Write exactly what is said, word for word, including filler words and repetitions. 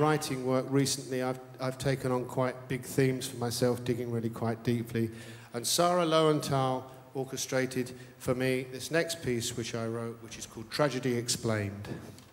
writing work recently, I've, I've taken on quite big themes for myself, digging really quite deeply. And Sarah Lowenthal orchestrated for me this next piece which I wrote, which is called Tragedy Explained.